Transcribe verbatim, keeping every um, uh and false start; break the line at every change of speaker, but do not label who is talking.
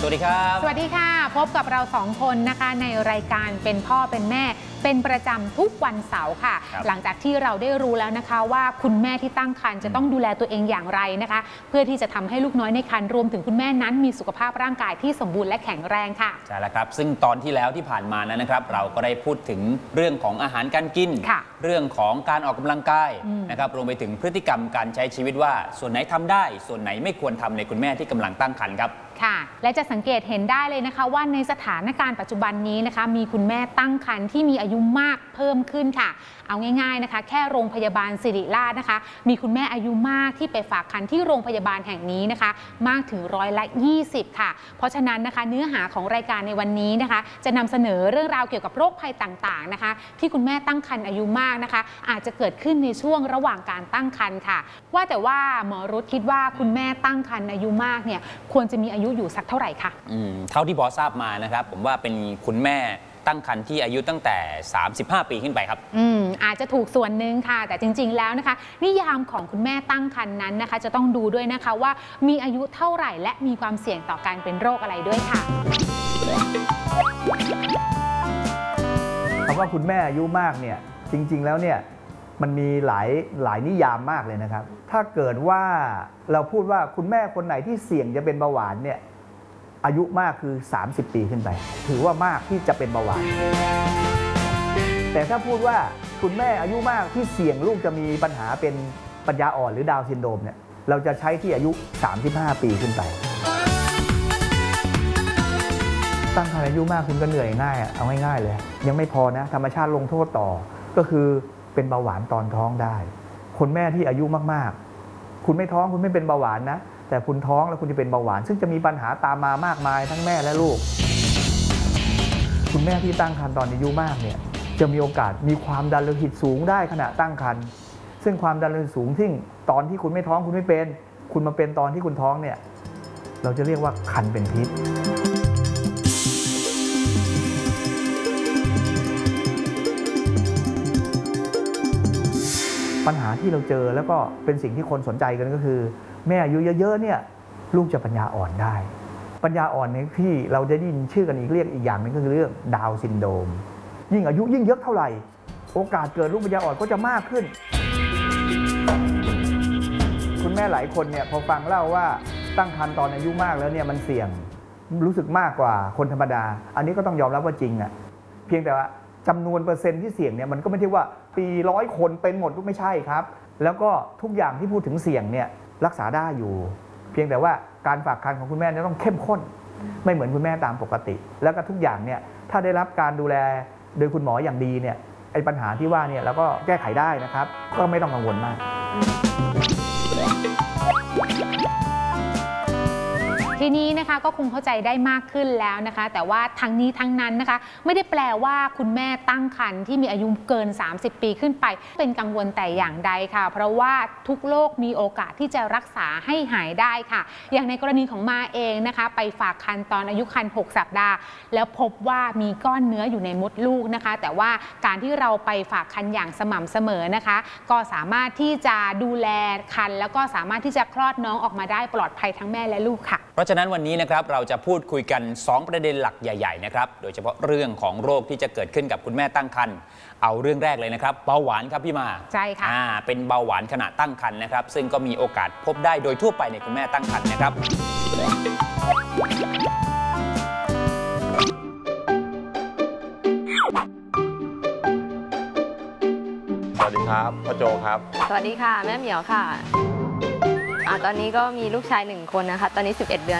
สวัสดีครับ
สวัสดีค่ะพบกับเราสองคนนะคะในรายการเป็นพ่อเป็นแม่เป็นประจำทุกวันเสาร์ค่ะหลังจากที่เราได้รู้แล้วนะคะว่าคุณแม่ที่ตั้งครรภ์จะต้องดูแลตัวเองอย่างไรนะคะเพื่อที่จะทำให้ลูกน้อยในครรภ์รวมถึงคุณแม่นั้นมีสุขภาพร่างกายที่สมบูรณ์และแข็งแรงค่ะ
ใช่แล้วครับซึ่งตอนที่แล้วที่ผ่านมานะครับเราก็ได้พูดถึงเรื่องของอาหารการกินเรื่องของการออกกำลังกายนะครับรวมไปถึงพฤติกรรมการใช้ชีวิตว่าส่วนไหนทำได้ส่วนไหนไม่ควรทำในคุณแม่ที่กำลังตั้งครรภ์ครับ
ค่ะและจะสังเกตเห็นได้เลยนะคะว่าในสถานการณ์ปัจจุบันนี้นะคะมีคุณแม่ตั้งครรภ์ที่มีอายุมากเพิ่มขึ้นค่ะเอาง่ายๆนะคะแค่โรงพยาบาลศิริราชนะคะมีคุณแม่อายุมากที่ไปฝากครรภ์ที่โรงพยาบาลแห่งนี้นะคะมากถึงร้อยละยี่สิบค่ะเพราะฉะนั้นนะคะเนื้อหาของรายการในวันนี้นะคะจะนำเสนอเรื่องราวเกี่ยวกับโรคภัยต่างๆนะคะที่คุณแม่ตั้งครรภ์อายุมากนะคะอาจจะเกิดขึ้นในช่วงระหว่างการตั้งครรภ์ค่ะว่าแต่ว่าหมอรุธคิดว่าคุณแม่ตั้งครรภ์อายุมากเนี่ยควรจะมีอายุอยู่สักเท่าไหร่คะ
อืมเท่าที่พอทราบมานะครับผมว่าเป็นคุณแม่ตั้งครรภ์ที่อายุตั้งแต่สามสิบห้าปีขึ้นไปครับ
อืมอาจจะถูกส่วนหนึ่งค่ะแต่จริงๆแล้วนะคะนิยามของคุณแม่ตั้งครรภ์นั้นนะคะจะต้องดูด้วยนะคะว่ามีอายุเท่าไหร่และมีความเสี่ยงต่อการเป็นโรคอะไรด้วยค่ะ
คำว่าคุณแม่อายุมากเนี่ยจริงๆแล้วเนี่ยมันมีหลายหลายนิยามมากเลยนะครับถ้าเกิดว่าเราพูดว่าคุณแม่คนไหนที่เสี่ยงจะเป็นเบาหวานเนี่ยอายุมากคือสามสิบปีขึ้นไปถือว่ามากที่จะเป็นเบาหวานแต่ถ้าพูดว่าคุณแม่อายุมากที่เสี่ยงลูกจะมีปัญหาเป็นปัญญาอ่อนหรือดาวน์ซินโดรมเนี่ยเราจะใช้ที่อายุสามสิบห้าปีขึ้นไปตั้งครรภ์อายุมากคุณก็เหนื่อยง่ายเอาง่ายๆเลยยังไม่พอนะธรรมชาติลงโทษต่อก็คือเป็นเบาหวานตอนท้องได้คนแม่ที่อายุมากๆคุณไม่ท้องคุณไม่เป็นเบาหวานนะแต่คุณท้องแล้วคุณจะเป็นเบาหวานซึ่งจะมีปัญหาตามมามากมายทั้งแม่และลูกคุณแม่ที่ตั้งครรภ์ตอนอายุมากเนี่ยจะมีโอกาสมีความดันโลหิตสูงได้ขณะตั้งครรภ์ซึ่งความดันโลหิตสูงที่ตอนที่คุณไม่ท้องคุณไม่เป็นคุณมาเป็นตอนที่คุณท้องเนี่ยเราจะเรียกว่าครรภ์เป็นพิษปัญหาที่เราเจอแล้วก็เป็นสิ่งที่คนสนใจกันก็คือแม่อายุเยอะๆเนี่ยลูกจะปัญญาอ่อนได้ปัญญาอ่อนเนี่ยที่เราจะได้ยินชื่อกันอีกเรียกอีกอย่างนึงก็คือเรื่องดาวน์ซินโดรมยิ่งอายุยิ่งเยอะเท่าไหร่โอกาสเกิดลูกปัญญาอ่อนก็จะมากขึ้นคุณแม่หลายคนเนี่ยพอฟังเล่าว่าตั้งครรภ์ตอนอายุมากแล้วเนี่ยมันเสี่ยงรู้สึกมากกว่าคนธรรมดาอันนี้ก็ต้องยอมรับว่าจริงอ่ะเพียงแต่ว่าจำนวนเปอร์เซ็นต์ที่เสี่ยงเนี่ยมันก็ไม่ใช่ว่าปีร้อยคนเป็นหมดก็ไม่ใช่ครับแล้วก็ทุกอย่างที่พูดถึงเสี่ยงเนี่ยรักษาได้อยู่เพียงแต่ว่าการฝากครรภ์ของคุณแม่เนี่ยต้องเข้มข้นไม่เหมือนคุณแม่ตามปกติแล้วก็ทุกอย่างเนี่ยถ้าได้รับการดูแลโดยคุณหมออย่างดีเนี่ยไอ้ปัญหาที่ว่าเนี่ยเราก็แก้ไขได้นะครับก็ไม่ต้องกังวลมาก
ทีนี้นะคะก็คงเข้าใจได้มากขึ้นแล้วนะคะแต่ว่าทั้งนี้ทั้งนั้นนะคะไม่ได้แปลว่าคุณแม่ตั้งครรภ์ที่มีอายุเกินสามสิบปีขึ้นไปเป็นกังวลแต่อย่างใดค่ะเพราะว่าทุกโรคมีโอกาสที่จะรักษาให้หายได้ค่ะอย่างในกรณีของมาเองนะคะไปฝากครรภ์ตอนอายุครรภ์หกสัปดาห์แล้วพบว่ามีก้อนเนื้ออยู่ในมดลูกนะคะแต่ว่าการที่เราไปฝากครรภ์อย่างสม่ำเสมอนะคะก็สามารถที่จะดูแลครรภ์แล้วก็สามารถที่จะคลอดน้องออกมาได้ปลอดภัยทั้งแม่และลูกค่ะ
เพราะฉะนั้นวันนี้นะครับเราจะพูดคุยกันสองประเด็นหลักใหญ่ๆนะครับโดยเฉพาะเรื่องของโรคที่จะเกิดขึ้นกับคุณแม่ตั้งครรภ์เอาเรื่องแรกเลยนะครับเบาหวานครับพี่มา
ใช่ค่ะ
อ่าเป็นเบาหวานขณะตั้งครรภ์นะครับซึ่งก็มีโอกาสพบได้โดยทั่วไปในคุณแม่ตั้งครรภ์นะครับ
สวัสดีครับพ่อโจครับ
สวัสดีค่ะแม่เหมียวค่ะอ่าตอนนี้ก็มีลูกชายหนึ่งคนนะคะตอนนี้สิบเอ็ดเดือน